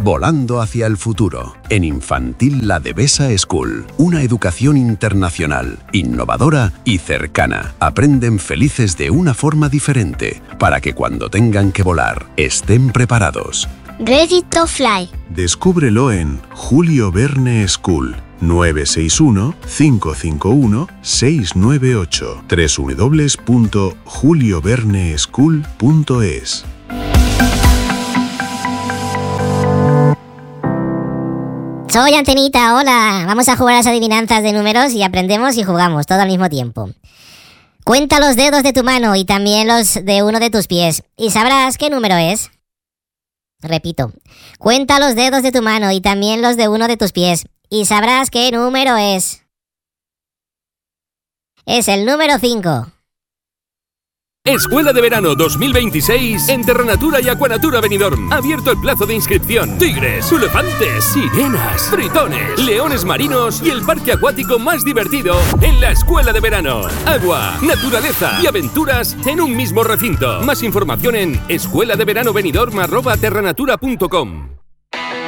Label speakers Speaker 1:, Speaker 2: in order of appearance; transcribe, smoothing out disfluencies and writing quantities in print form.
Speaker 1: Volando hacia el futuro. En Infantil La Devesa School. Una educación internacional, innovadora y cercana. Aprenden felices de una forma diferente, para que cuando tengan que volar, estén preparados.
Speaker 2: Ready to Fly.
Speaker 3: Descúbrelo en Julio Verne School. 961-551-698. www.julioverneschool.es.
Speaker 4: Soy Antenita, hola. Vamos a jugar a las adivinanzas de números y aprendemos y jugamos todo al mismo tiempo. Cuenta los dedos de tu mano y también los de uno de tus pies y sabrás qué número es. Repito, cuenta los dedos de tu mano y también los de uno de tus pies y sabrás qué número es. Es el número 5.
Speaker 5: Escuela de Verano 2026 en Terranatura y Aquanatura Benidorm. Abierto el plazo de inscripción. Tigres, elefantes, sirenas, tritones, leones marinos y el parque acuático más divertido en la Escuela de Verano. Agua, naturaleza y aventuras en un mismo recinto. Más información en escueladeveranobenidorm@terranatura.com.